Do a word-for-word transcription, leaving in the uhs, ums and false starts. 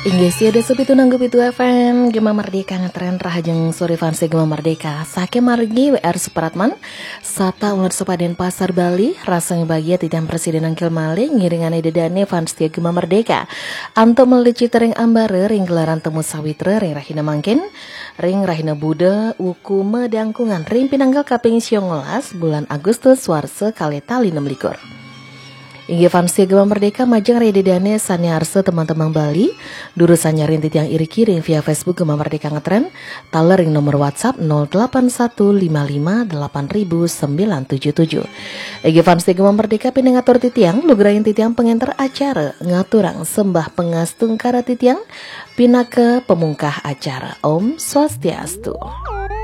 Inggih sia desa pitu nanggu pitu F M Gema Merdeka ngetren rahajeng sore fansi Gema Merdeka Sake margi W R Supratman Sata ular sepaden pasar Bali Rasanya bahagia titian Presiden Angkil Mali Ngiringan dedane fans tia Gema Merdeka Anto melici tering ambare ring gelaran temu sawitre ring rahina mangkin Ring rahina Buddha uku medangkungan ring pinanggal kaping siongolas bulan Agustus warse kaleta linem likur. Inggih fansia Gema Merdeka majang rededane saniarse teman-teman Bali duru sanyarin titiang iri kiring via Facebook Gema Merdeka ngetren taler ring nomor WhatsApp nol delapan satu lima lima delapan nol nol sembilan tujuh tujuh. Inggih fansia Gema Merdeka pinengatur titiang lugrain titiang pengenter acara ngaturang sembah pengastung kara titiang pinake pemungkah acara Om Swastiastu.